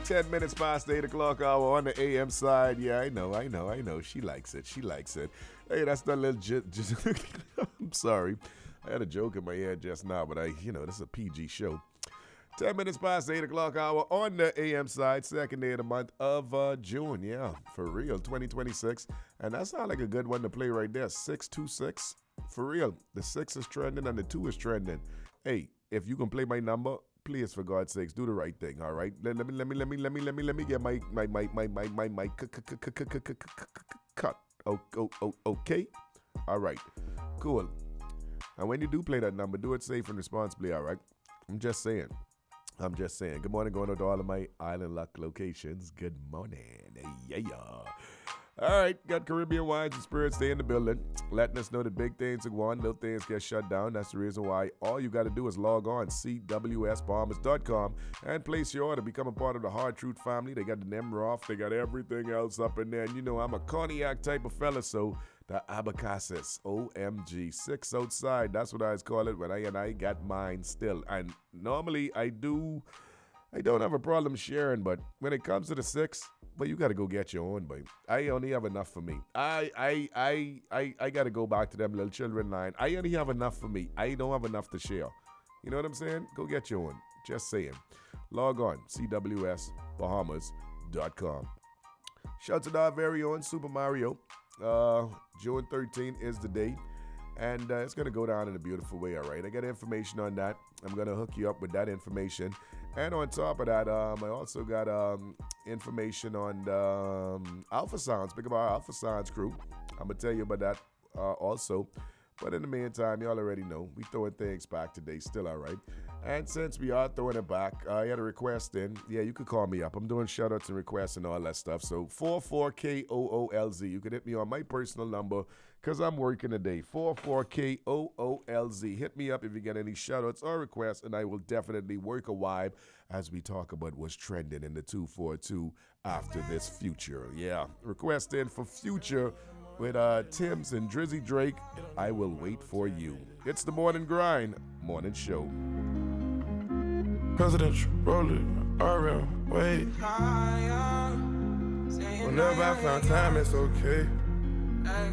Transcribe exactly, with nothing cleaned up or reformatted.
ten minutes past eight o'clock hour on the A M side. Yeah, I know, I know, I know. She likes it. She likes it. Hey, that's not a little j- j- I'm sorry. I had a joke in my head just now, but I, you know, this is a P G show. ten minutes past eight o'clock hour on the A M side, second day of the month of uh, June. Yeah, for real, twenty twenty-six. And that sounds like a good one to play right there. six two six. For real. The six is trending and the two is trending. Hey, if you can play my number, please, for God's sakes, do the right thing, all right? Let, let me, let me, let me, let me, let me, let me get my, my, my, my, my, my, my, cut. Oh, oh, oh, okay? All right. Cool. And when you do play that number, do it safe and responsibly, all right? I'm just saying. I'm just saying. Good morning, going out to all of my Island Luck locations. Good morning. Yeah, yeah. All right, got Caribbean Wines and Spirits Day in the building, letting us know that big things are going, little things get shut down. That's the reason why all you got to do is log on, C W S Bahamas dot com, and place your order. Become a part of the Hard Truth family. They got the Nemroff. They got everything else up in there. And you know I'm a cognac type of fella, so the Abacassis, O M G, six outside. That's what I always call it when I and I got mine still. And normally I do, I don't have a problem sharing, but when it comes to the six, but you got to go get your own, babe. I only have enough for me. I I I I, I got to go back to them little children line. I only have enough for me. I don't have enough to share. You know what I'm saying? Go get your own. Just saying. Log on, C W S Bahamas dot com. Shout to our very own Super Mario. Uh, June thirteenth is the date. And uh, it's going to go down in a beautiful way, all right? I got information on that. I'm going to hook you up with that information. And on top of that, um, I also got um, information on um, Alpha Sounds. Big of our Alpha Sounds crew. I'm going to tell you about that uh, also. But in the meantime, y'all already know, we throwing things back today, still all right. And since we are throwing it back, uh, I had a request in. Yeah, you could call me up. I'm doing shout-outs and requests and all that stuff. So four four K O O L Z. You can hit me on my personal number because I'm working today. four four K O O L Z. Hit me up if you get any shout-outs or requests, and I will definitely work a vibe as we talk about what's trending in the two four two after this future. Yeah, request in for Future with uh, Tim's and Drizzy Drake. I will wait for you. It's the Morning Grind Morning Show. Presidential, roll it, R M, wait. Whenever I found time, it's okay.